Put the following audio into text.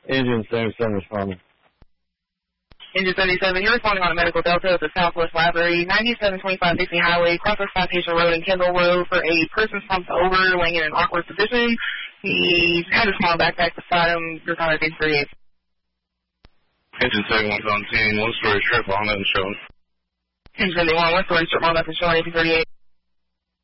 Engine 77 responding. Engine 77, you're responding on a medical delta at the Southwest Library, 9725 Dixie Highway, Crosswest Plantation Road and Kendall Road for a person slumped over, laying in an awkward position. He had a small backpack beside him. Your caller is 38. Engine 71 on scene, one story strip on that show. Engine 71, one story strip on that show, 1838.